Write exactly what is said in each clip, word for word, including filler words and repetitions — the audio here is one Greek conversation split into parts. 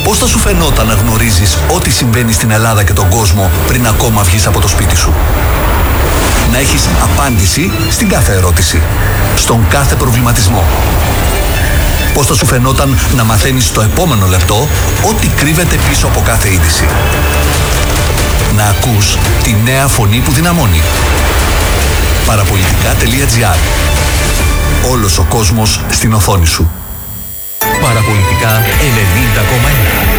Πώς θα σου φαινόταν να γνωρίζεις ό,τι συμβαίνει στην Ελλάδα και τον κόσμο πριν ακόμα βγεις από το σπίτι σου? Να έχεις απάντηση στην κάθε ερώτηση, στον κάθε προβληματισμό. Πώς θα σου φαινόταν να μαθαίνεις στο επόμενο λεπτό ό,τι κρύβεται πίσω από κάθε είδηση? Να ακούς τη νέα φωνή που δυναμώνει. Παραπολιτικά.gr. Όλος ο κόσμος στην οθόνη σου. Παραπολιτικά ενενήντα κόμμα ένα.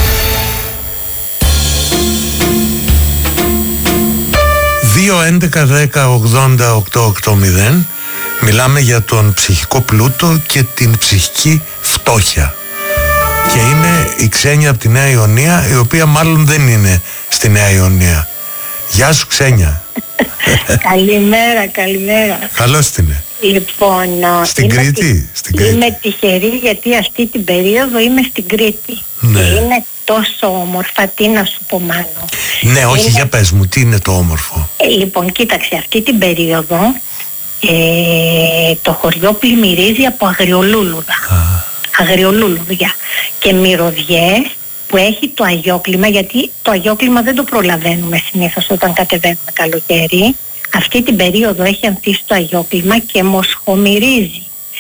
δύο έντεκα δέκα ογδόντα οκτώ ογδόντα. Μιλάμε για τον ψυχικό πλούτο και την ψυχική φτώχεια. Και είναι η Ξένια από τη Νέα Ιωνία, η οποία μάλλον δεν είναι στη Νέα Ιωνία. Γεια σου Ξένια. Καλημέρα, καλημέρα. Καλώς την είναι. Λοιπόν, στην Κρήτη, στην Κρήτη. Είμαι τυχερή γιατί αυτή την περίοδο είμαι στην Κρήτη. Ναι. Και είναι τόσο όμορφα, τι να σου πω Μάνο. Ναι, όχι, είναι... για πες μου, τι είναι το όμορφο? Ε, λοιπόν, κοίταξε, αυτή την περίοδο ε, το χωριό πλημμυρίζει από αγριολούλουδα. Α. Αγριολούλουδια και μυρωδιές που έχει το αγιόκλιμα, γιατί το αγιόκλιμα δεν το προλαβαίνουμε συνήθως όταν κατεβαίνουμε καλοκαίρι. Αυτή την περίοδο έχει ανθίσει το αγιόκλιμα και μοσχομυρίζει.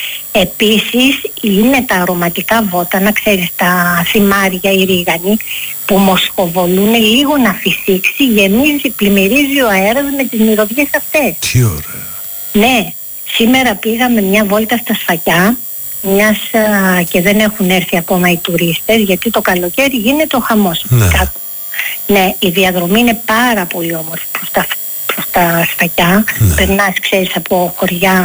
Επίσης είναι τα αρωματικά βότανα, ξέρεις, τα θυμάρια, οι ρίγανοι που μοσχοβολούν, λίγο να φυσήξει, γεμίζει, πλημμυρίζει ο αέρας με τις μυρωδιές αυτές. Τι ωραία. Ναι, σήμερα πήγαμε μια βόλτα στα Σφακιά, μιας α, και δεν έχουν έρθει ακόμα οι τουρίστες, γιατί το καλοκαίρι γίνεται ο χαμός. Ναι. Ναι, η διαδρομή είναι πάρα πολύ όμορφη προς τα, προς τα Σφακιά. Ναι. Περνάς, ξέρεις, από χωριά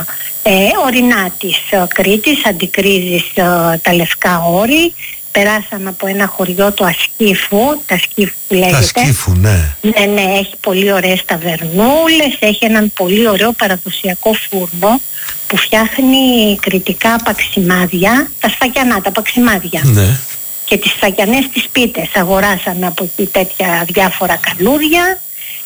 ε, ορεινά της ε, Κρήτης, αντικρίζεις ε, τα λευκά όρη. Περάσαμε από ένα χωριό του Ασκήφου, τα Σκήφου που λέγεται. Τα Σκήφου, ναι. Ναι, ναι, έχει πολύ ωραίες ταβερνούλες, έχει έναν πολύ ωραίο παραδοσιακό φούρνο που φτιάχνει κρητικά παξιμάδια, τα σφακιανά, τα παξιμάδια. Ναι. Και τις σφακιανές τις πίτες. Αγοράσαμε από εκεί τέτοια διάφορα καλούδια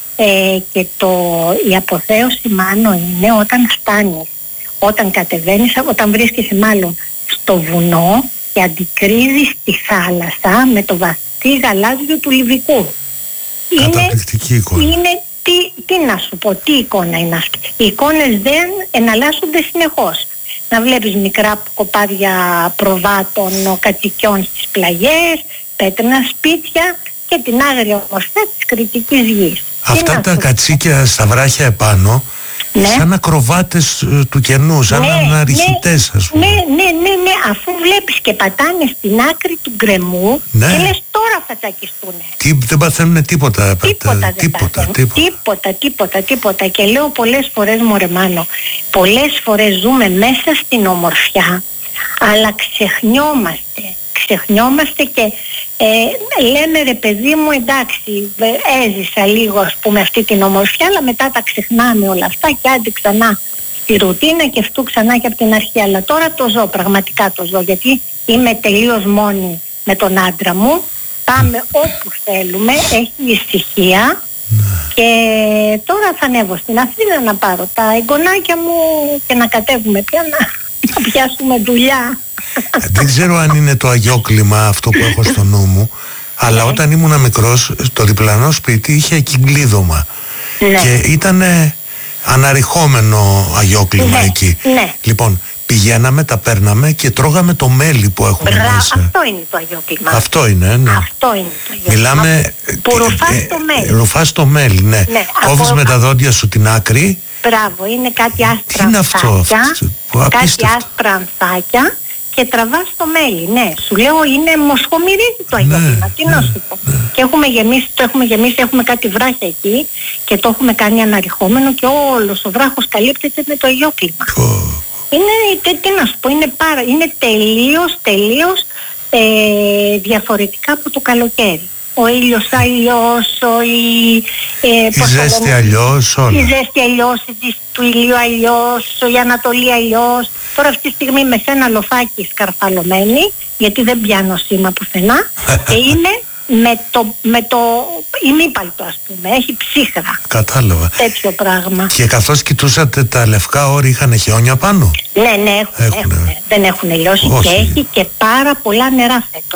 ε, και το, η αποθέωση Μάνο είναι όταν φτάνεις, όταν κατεβαίνεις, όταν βρίσκεσαι μάλλον στο βουνό και αντικρίζεις τη θάλασσα με το βαθύ γαλάζιο του Λιβικού. Καταπληκτική εικόνα. Είναι, τι, τι να σου πω, τι εικόνα είναι αυτή. Οι εικόνες δεν εναλλάσσονται συνεχώς. Να βλέπεις μικρά κοπάδια προβάτων, κατοικιών στις πλαγιές, πέτρινα σπίτια και την άγρια ομορφιά της κρητικής γης. Αυτά τα κατσίκια στα βράχια επάνω, ναι, σαν ακροβάτες του κενού, σαν ναι, αναρριχητές, ναι, ας πούμε. Ναι, ναι, ναι, ναι, αφού βλέπεις και πατάνε στην άκρη του γκρεμού, ναι, και λες τώρα θα τσακιστούνε. Τι, δεν παθαίνουν τίποτα. Τίποτα, δεν τίποτα, τίποτα, τίποτα, τίποτα, τίποτα. Και λέω πολλές φορές, μωρέ Μάνο, πολλές φορές ζούμε μέσα στην ομορφιά, αλλά ξεχνιόμαστε. Ξεχνιόμαστε και ε, λέμε ρε παιδί μου, εντάξει, έζησα λίγο ας πούμε αυτή την ομορφιά, αλλά μετά τα ξεχνάμε όλα αυτά και άντε ξανά στη ρουτίνα και αυτού ξανά και από την αρχή. Αλλά τώρα το ζω, πραγματικά το ζω, γιατί είμαι τελείως μόνη με τον άντρα μου, πάμε όπου θέλουμε, έχει ησυχία. Και τώρα θα ανέβω στην Αθήνα να πάρω τα εγγονάκια μου και να κατέβουμε πια να, να πιάσουμε δουλειά. Δεν ξέρω αν είναι το αγιόκλιμα αυτό που έχω στο νου μου, αλλά ναι, όταν ήμουν μικρός, το διπλανό σπίτι είχε κυκλίδωμα, ναι, και ήταν αναρριχόμενο αγιόκλιμα, ναι, εκεί. Ναι. Λοιπόν, πηγαίναμε, τα παίρναμε και τρώγαμε το μέλι που έχουμε Μπρα, μέσα. Αυτό είναι το αγιόκλιμα. Αυτό είναι, ναι. Αυτό είναι το αγιόκλιμα. Μιλάμε... Που ρουφάς το μέλι. Ρουφάς το μέλι, ναι. Ναι, κόβεις από... με τα δόντια σου την άκρη. Μπράβο, είναι κάτι άσπρα. Τι είναι αυτό, αυτό, κάτι άσπρα ανθάκια και τραβάς το μέλι. Ναι, σου λέω είναι μοσχομυρίζει το αγιόκλιμα. Ναι, τι να σου πω. Ναι. Και έχουμε γεμίσει, το έχουμε γεμίσει, έχουμε κάτι βράχια εκεί και το έχουμε κάνει αναρριχόμενο και όλος ο βράχος καλύπτεται με το αγιόκλιμα. Oh. Είναι, τι, τι να σου πω, είναι, πάρα, είναι τελείως, τελείως ε, διαφορετικά από το καλοκαίρι. Ο ήλιος αλλιώς, η, ε, η ζέστη αλλιώς, όλα. Η ζέστη αλλιώς, η ζέστη του ηλίου αλλιώς, η Ανατολή αλλιώς. Τώρα αυτή τη στιγμή με σένα λοφάκι σκαρφαλωμένη, γιατί δεν πιάνω σήμα πουθενά, και είναι με το, με το ημίπαλτο ας πούμε, έχει ψύχρα. Κατάλαβα. Τέτοιο πράγμα. Και καθώς κοιτούσατε τα λευκά όρη, είχαν χιόνια πάνω? Ναι, ναι, έχουν, έχουν, έχουν. Δεν έχουν λιώσει. Όχι. Και έχει και πάρα πολλά νερά φέτος.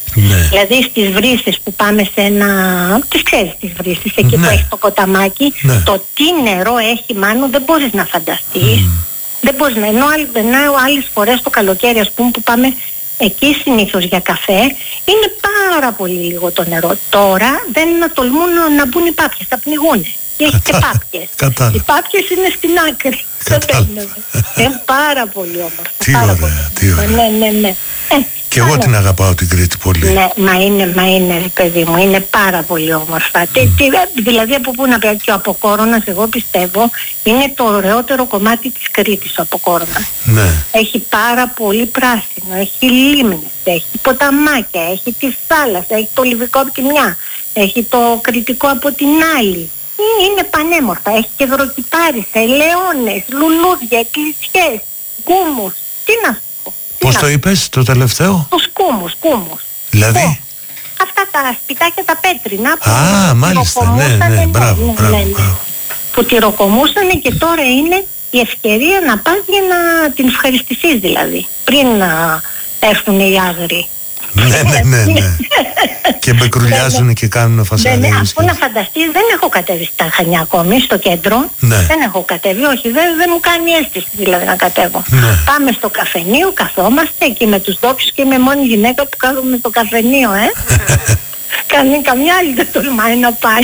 Ναι. Δηλαδή στις Βρύσες που πάμε σε ένα... τις ξέρεις τις Βρύσες, εκεί Ναι. που έχει το ποταμάκι, Ναι. το τι νερό έχει, Μάνο, δεν μπορείς να φανταστείς. Mm. Δεν μπορείς να... Ενώ, ενώ άλλες φορές το καλοκαίρι, ας πούμε, που πάμε εκεί συνήθως για καφέ, είναι πάρα πολύ λίγο το νερό. Τώρα δεν να τολμούν να μπουν οι πάπιες, θα πνιγούνε. Και έχει και πάπιες. Κατάλαβα. Οι πάπιες είναι στην άκρη. Κατάλαβα. Είναι πάρα πολύ όμορφο. Τι πάρα ωραία, πολύ. τι ωραία. Ναι, ναι, ναι. Ε, Και εγώ άλλο. την αγαπάω την Κρήτη πολύ. Ναι, μα είναι, μα είναι, ρε παιδί μου, είναι πάρα πολύ όμορφα. Τι, τι, δηλαδή από πού να πει, και ο Αποκόρονας, εγώ πιστεύω, είναι το ωραιότερο κομμάτι της Κρήτης ο Αποκόρονας. Ναι. Έχει πάρα πολύ πράσινο, έχει λίμνες, έχει ποταμάκια, έχει τη θάλασσα, έχει το Λιβικό από τη μια, έχει το Κρητικό από την άλλη. Είναι πανέμορφα, έχει και δροκυπάρισα, ελαιώνες, λουλούδια, εκκλησιές, κούμους, τι να σου πω. τι Πώς να το σου είπες το τελευταίο? Τους κούμους, κούμους. Δηλαδή? Ω, αυτά τα σπιτάκια τα πέτρινα που Α, μάλιστα, ναι, τυροκομούσανε, ναι, μπράβο, ναι, μπράβο, ναι, ναι. μπράβο. Που τυροκομούσανε και τώρα είναι η ευκαιρία να πας για να την ευχαριστηθείς δηλαδή, πριν να έρθουν οι άγριοι. Ναι, ναι, ναι, ναι. Και μπεκρουλιάζουν και κάνουν Δεν, φασαρίες. αφού να φανταστείς, δεν έχω κατέβει στα Χανιά ακόμη, στο κέντρο. Ναι. Δεν έχω κατέβει, όχι, δεν, δεν μου κάνει αίσθηση δηλαδή να κατέβω. Ναι. Πάμε στο καφενείο, καθόμαστε εκεί με τους ντόπιους και είμαι μόνη γυναίκα που κάθομαι στο καφενείο, ε. Καμία, καμιά άλλη δεν τολμάει να πάει.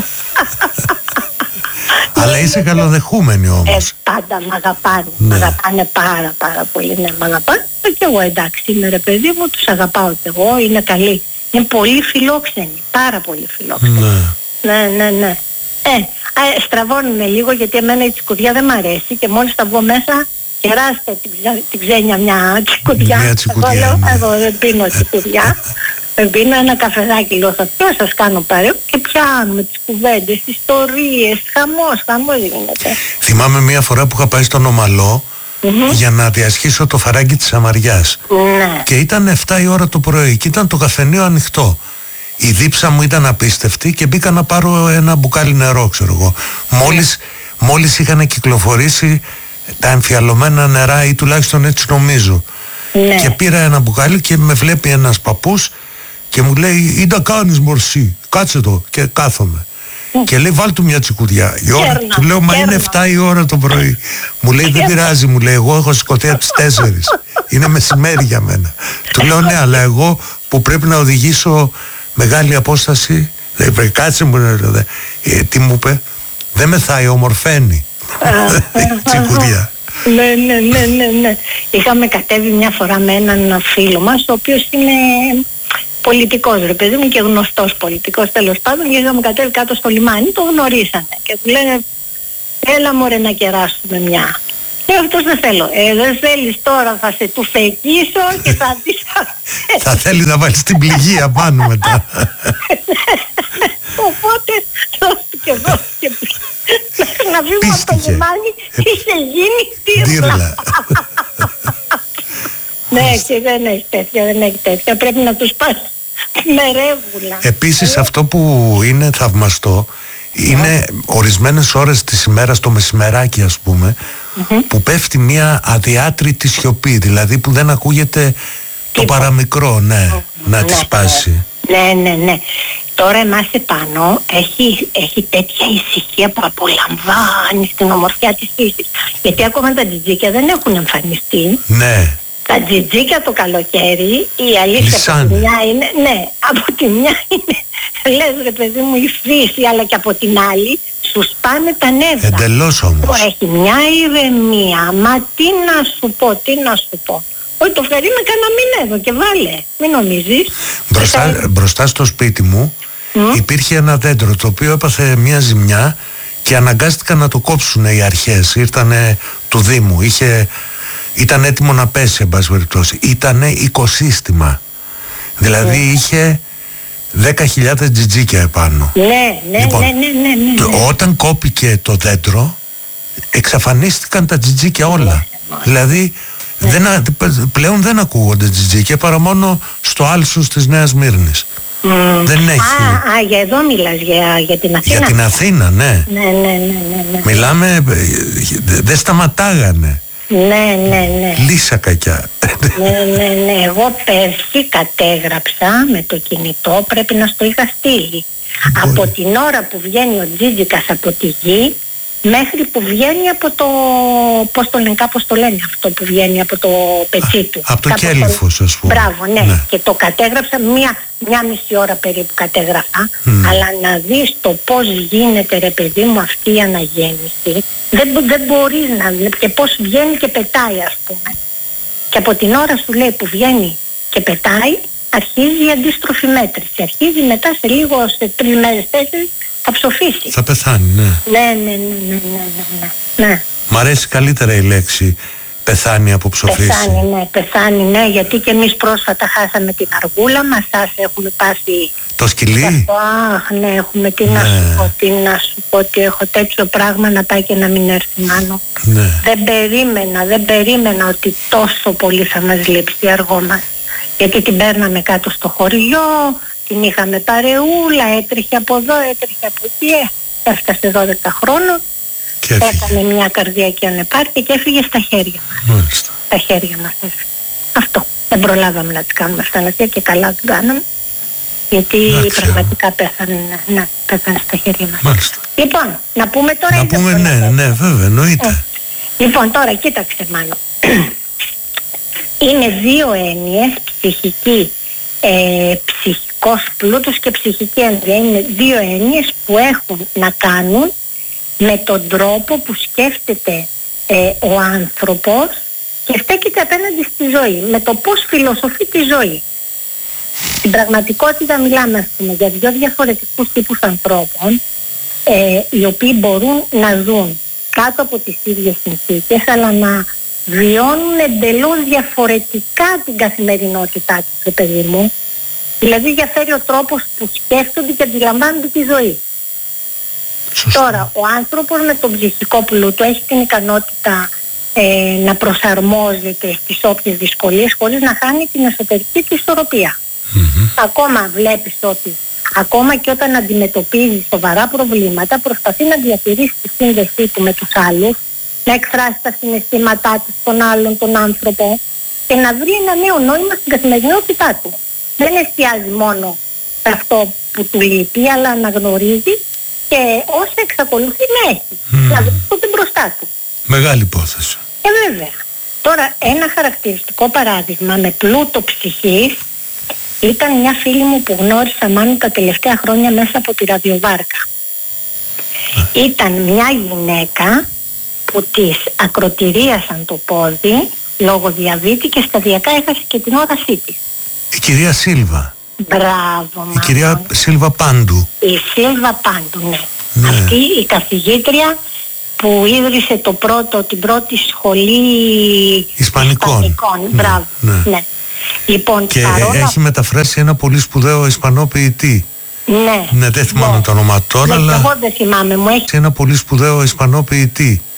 Αλλά είσαι καλοδεχούμενη Ε, όμως. πάντα μ' αγαπάνε, Ναι. μ' αγαπάνε πάρα πάρα πολύ, ναι, μ' αγαπάνε. Και εγώ εντάξει είμαι, ρε παιδί μου, τους αγαπάω και εγώ, είναι καλοί. Είναι πολύ φιλόξενοι, πάρα πολύ φιλόξενοι. Ναι. Ναι, ναι, ναι. Ε, α, στραβώνουμε λίγο γιατί εμένα η τσικουδιά δεν μ' αρέσει και μόλις θα βγω μέσα, κεράστε την, ξε- την ξένια μια τσικουδιά. Μια τσικουδιά, Εγώ λέω, ναι. εγώ δεν πίνω τσικουδιά. Δεν πίνω ένα καφεδάκι, λέω, θα πιω, σας κάνω παρέα και πιάνουμε τις κουβέντες, ιστορίες, χαμός, χαμός γίνεται. Θυμάμαι μια φορά που είχα πάει στον Ομαλό για να διασχίσω το φαράγγι της Σαμαριάς. Ναι. Και ήταν εφτά η ώρα το πρωί και ήταν το καφενείο ανοιχτό. Η δίψα μου ήταν απίστευτη και μπήκα να πάρω ένα μπουκάλι νερό, ξέρω εγώ. Μόλις, μόλις είχαν κυκλοφορήσει τα εμφιαλωμένα νερά, ή τουλάχιστον έτσι νομίζω. Ναι. Και πήρα ένα μπουκάλι και με βλέπει ένας παππούς και μου λέει, «Ή τα κάνεις μορσί, κάτσε το», και κάθομαι. Και λέει, «Βάλ του μια τσικουδιά». Η ώρα, Κέρνα, του λέω, «Μα είναι κέρνα. εφτά η ώρα το πρωί». Μου λέει, «Δεν πειράζει», μου λέει, «εγώ έχω σηκωθεί από τις τέσσερις. Είναι μεσημέρι για μένα». Του λέω, «Ναι, αλλά εγώ που πρέπει να οδηγήσω μεγάλη απόσταση, δεν πρέπει, κάτσε μου», ρε, ε, τι μου είπε, «Δεν μεθάει, ομορφαίνει». Τσικουδιά. Ναι, ναι, ναι, ναι, ναι. Είχαμε κατέβει μια φορά με έναν φίλο μας, ο οποίος είναι πολιτικός, ρε παιδί μου, και γνωστός πολιτικός τέλος πάντων, και είχαμε κατέβει κάτω στο λιμάνι, το γνωρίσανε και του λένε, «Έλα μωρέ να κεράσουμε μια». Και αυτός, «Δεν θέλω». «Ε, δεν θέλεις τώρα, θα σε του φεκίσω και θα δεις». Θα θέλει να βάλει την πληγή απάνω μετά. Οπότε δώστηκε, δώστηκε. Μέχρι να βγούμε από το Πίστηκε. λιμάνι είχε γίνει τύρλα. Τύρλα. Ναι, και δεν έχει τέτοια, δεν έχει τέτοια. Πρέπει να τους πας με ρεύγουλα. Επίσης αυτό που είναι θαυμαστό είναι ορισμένες ώρες της ημέρας, το μεσημεράκι ας πούμε, που πέφτει μια αδιάτρητη σιωπή, δηλαδή που δεν ακούγεται το Τίποτα. παραμικρό, ναι, να Ναι, τη σπάσει. Ναι, ναι, ναι. Τώρα εμάς επάνω έχει, έχει τέτοια ησυχία που απολαμβάνει στην ομορφιά της φύσης. Γιατί ακόμα τα τζιτζίκια δεν έχουν εμφανιστεί. Ναι, Τα τζιτζίκια το καλοκαίρι, η αλήθεια Λυσάνε. από τη μια είναι, ναι, από τη μια είναι, λες ρε παιδί μου, η φύση, αλλά και από την άλλη σου σπάνε τα νεύρα. εντελώς όμως. Το έχει μια ηρεμία, μα τι να σου πω, τι να σου πω. Όχι, το φέρει με κάνα μήνα εδώ και βάλε, μην νομίζεις. Μπροστά, Και θα- μπροστά στο σπίτι μου Μμ. υπήρχε ένα δέντρο το οποίο έπαθε μια ζημιά και αναγκάστηκαν να το κόψουν οι αρχές. Ήρθανε του Δήμου, είχε, ήταν έτοιμο να πέσει εν πάση περιπτώσει. Ήτανε οικοσύστημα, δηλαδή είχε δέκα χιλιάδες τζιτζίκια επάνω. Ναι, ναι, Λοιπόν, ναι, ναι, ναι, ναι, Το- ναι. Όταν κόπηκε το δέντρο εξαφανίστηκαν τα τζιτζίκια όλα. Δηλαδή δεν, α- πλέον δεν ακούγονται τζιτζίκια παρά μόνο στο άλσος της Νέας Σμύρνης. Μμ. Δεν έχει. Α, α, για εδώ μιλάς, για, για την Αθήνα. Για την Αθήνα, ναι. Ναι, ναι, ναι, ναι, ναι. Μιλάμε, ε, δε- δεν σταματάγανε. Ναι, ναι, ναι. Λύσα κακιά. Ναι, ναι, ναι. Εγώ πέρσι κατέγραψα με το κινητό, πρέπει να στο είχα στείλει. Από την ώρα που βγαίνει ο Τζίτζικας από τη γη μέχρι που βγαίνει από το, πώς το λένε, κάπως το λένε αυτό που βγαίνει από το πετσί του. Από το κέλυφος, ας πούμε. Μπράβο, ναι. ναι. Και το κατέγραψα μία, μία μισή ώρα περίπου κατέγραφα. Mm. Αλλά να δεις το πώς γίνεται, ρε παιδί μου, αυτή η αναγέννηση. Δεν, δεν μπορείς να δεις και πώς βγαίνει και πετάει, ας πούμε. Και από την ώρα σου λέει που βγαίνει και πετάει, αρχίζει η αντίστροφη μέτρηση. Αρχίζει μετά σε λίγο, σε τρεις μέρες, τέσσερις, θα ψοφήσει. Θα πεθάνει, ναι. Ναι, ναι, ναι, ναι, ναι, ναι, ναι. Μ' αρέσει καλύτερα η λέξη πεθάνει από ψοφήσει. Πεθάνει, ναι, πεθάνει, ναι, γιατί και εμείς πρόσφατα χάσαμε την αργούλα μας, σας έχουμε πάσει... Το σκυλί. Αυτό, αχ, ναι, έχουμε, τι ναι. να σου πω, τι να σου πω, ότι έχω τέτοιο πράγμα να πάει και να μην έρθει, Μάνο. Ναι. Δεν περίμενα, δεν περίμενα ότι τόσο πολύ θα μας λείψει η αργό μας. Γιατί την παίρναμε κάτω στο χωριό, την είχαμε παρεούλα, έτρεχε από εδώ, έτρεχε από εκεί, έφτασε δώδεκα χρόνων, έκανε μια καρδιακή ανεπάρκεια και έφυγε στα χέρια μας. Μάλιστα. Στα χέρια μας έφυγε. Αυτό. Δεν προλάβαμε να τις κάνουμε αυτανασία και καλά την κάναμε. Γιατί Άξιο. πραγματικά πέθανε, ναι, πέθανε στα χέρια μας. Μάλιστα. Λοιπόν, να πούμε τώρα... Να πούμε ναι, ναι, ναι, βέβαια, εννοείται. Ε. Λοιπόν, τώρα κοίταξε, Μάνο. Είναι δύο έννοιες, ψυχική, ε, ψυχικός πλούτος και ψυχική ένδυα. Είναι δύο έννοιες που έχουν να κάνουν με τον τρόπο που σκέφτεται ε, ο άνθρωπος και στέκεται απέναντι στη ζωή, με το πώς φιλοσοφεί τη ζωή. Στην πραγματικότητα μιλάμε, ας πούμε, για δύο διαφορετικούς τύπους ανθρώπων, ε, οι οποίοι μπορούν να ζουν κάτω από τις ίδιες συνθήκες, αλλά να βιώνουν εντελώς διαφορετικά την καθημερινότητά τους, ρε παιδί μου. Δηλαδή διαφέρει ο τρόπος που σκέφτονται και αντιλαμβάνονται τη ζωή. Σωστά. Τώρα, ο άνθρωπος με τον ψυχικό πλούτο έχει την ικανότητα ε, να προσαρμόζεται στις όποιες δυσκολίες χωρίς να χάνει την εσωτερική του ισορροπία. Mm-hmm. Ακόμα βλέπεις ότι ακόμα και όταν αντιμετωπίζει σοβαρά προβλήματα προσπαθεί να διατηρήσει τη σύνδεσή του με τους άλλους, να εκφράσει τα συναισθήματά του στον άλλον τον άνθρωπο και να βρει ένα νέο νόημα στην καθημερινότητά του. Δεν εστιάζει μόνο σε αυτό που του λείπει, αλλά να γνωρίζει και όσα εξακολουθεί να έχει, mm. να βρίσκονται μπροστά του. Μεγάλη υπόθεση. Ε, βέβαια. Τώρα, ένα χαρακτηριστικό παράδειγμα με πλούτο ψυχής ήταν μια φίλη μου που γνώρισα μάλλον τα τελευταία χρόνια μέσα από τη ραδιοβάρκα. Mm. Ήταν μια γυναίκα που της ακροτηρίασαν το πόδι λόγω διαβήτη και σταδιακά έχασε και την όρασή της. Η κυρία Σίλβα. Μπράβο, μάλλον. Η κυρία Σίλβα Πάντου. Η Σίλβα Πάντου, ναι. ναι. Αυτή η καθηγήτρια που ίδρυσε το πρώτο, την πρώτη σχολή Ισπανικών. Ισπανικών. Ναι, Μπράβο, ναι. ναι. Λοιπόν, και παρόλα... έχει μεταφράσει ένα πολύ σπουδαίο Ισπανό ποιητή. Ναι. Ναι, δεν θυμάμαι ναι. το όνομα τώρα, ναι, αλλά... εγώ δεν θυμάμαι, μου έχει... ένα πολύ σπουδαίο Ισπανό ποιητή.